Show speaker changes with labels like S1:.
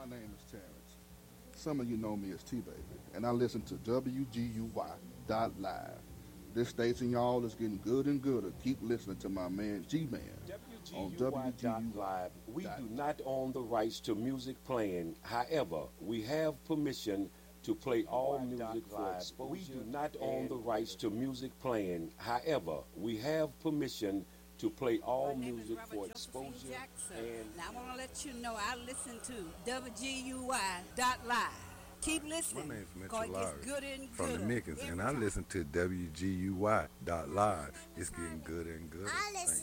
S1: My name is Terrence. Some of you know me as T Baby, and I listen to WGUY.live. This station, y'all, is getting good and gooder. Keep listening to my man G Man on
S2: WGUY.live, we do not
S1: WGUY.live.
S2: own the rights to music playing. However, we have permission to play all music for exposure. We do not own the rights to music playing. However, we have permission to play all
S3: My name is
S2: music
S3: Robert
S2: for
S3: Josephine
S2: exposure
S3: Jackson.
S2: and
S3: Now I want to let you know I listen to WGUY.live. Keep
S4: My
S3: listening,
S4: name's Mitchell
S3: cause it gets
S4: Lowry
S3: gooder and
S4: from the
S3: gooder
S4: Mickens, and
S3: every
S4: I
S3: time.
S4: listen to WGUY.live. It's getting gooder and gooder.
S5: I
S4: Thank
S5: listen